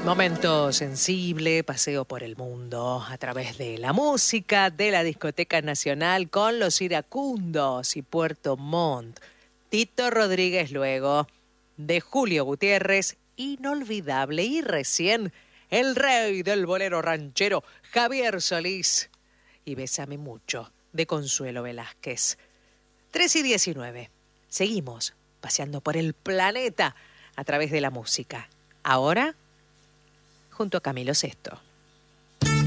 Momento sensible, paseo por el mundo a través de la música de la Discoteca Nacional con Los Iracundos y Puerto Montt. Tito Rodríguez luego, de Julio Gutiérrez, inolvidable, y recién el rey del bolero ranchero, Javier Solís, y Bésame mucho, de Consuelo Velázquez. 3:19. Seguimos paseando por el planeta a través de la música. Ahora, junto a Camilo Sesto.